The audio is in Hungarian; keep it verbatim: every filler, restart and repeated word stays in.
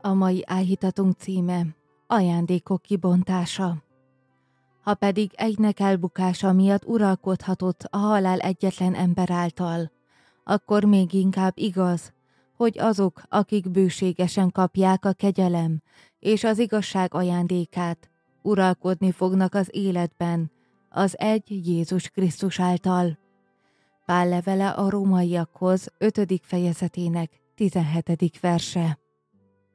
A mai áhítatunk címe ajándékok kibontása. Ha pedig egynek elbukása miatt uralkodhatott a halál egyetlen ember által, akkor még inkább igaz, hogy azok, akik bőségesen kapják a kegyelem és az igazság ajándékát, uralkodni fognak az életben, az egy Jézus Krisztus által. Pál levele a rómaiakhoz ötödik fejezetének tizenhetedik verse.